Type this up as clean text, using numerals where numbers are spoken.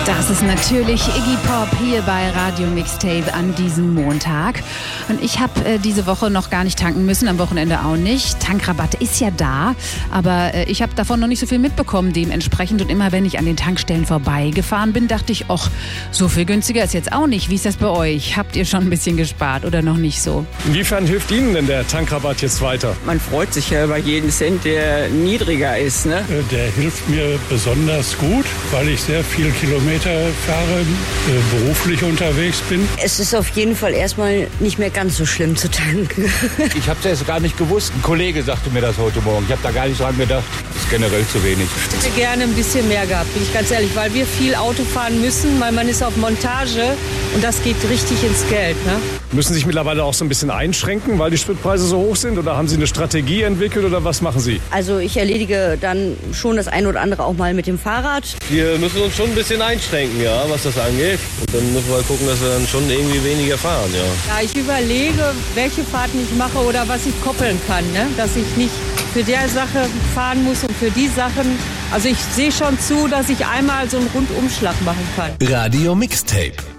Das ist natürlich Iggy Pop hier bei Radio Mixtape an diesem Montag. Und ich habe diese Woche noch gar nicht tanken müssen, am Wochenende auch nicht. Tankrabatt ist ja da, aber ich habe davon noch nicht so viel mitbekommen dementsprechend. Und immer wenn ich an den Tankstellen vorbeigefahren bin, dachte ich, ach, so viel günstiger ist jetzt auch nicht. Wie ist das bei euch? Habt ihr schon ein bisschen gespart oder noch nicht so? Inwiefern hilft Ihnen denn der Tankrabatt jetzt weiter? Man freut sich ja über jeden Cent, der niedriger ist, ne? Der hilft mir besonders gut, weil ich sehr viel Kilometer fahre, beruflich unterwegs bin. Es ist auf jeden Fall erstmal nicht mehr ganz so schlimm zu tanken. Ich habe es erst gar nicht gewusst. Ein Kollege sagte mir das heute Morgen. Ich habe da gar nicht dran gedacht. Das ist generell zu wenig. Ich hätte gerne ein bisschen mehr gehabt, bin ich ganz ehrlich, weil wir viel Auto fahren müssen, weil man ist auf Montage und das geht richtig ins Geld. Ne? Müssen Sie sich mittlerweile auch so ein bisschen einschränken, weil die Spritpreise so hoch sind? Oder haben Sie eine Strategie entwickelt oder was machen Sie? Also ich erledige dann schon das eine oder andere auch mal mit dem Fahrrad. Wir müssen uns schon ein bisschen einschränken, ja, was das angeht. Und dann müssen wir gucken, dass wir dann schon irgendwie weniger fahren, ja. Ja, ich überlege, welche Fahrten ich mache oder was ich koppeln kann, ne? Dass ich nicht für der Sache fahren muss und für die Sachen. Also ich sehe schon zu, dass ich einmal so einen Rundumschlag machen kann. Radio Mixtape.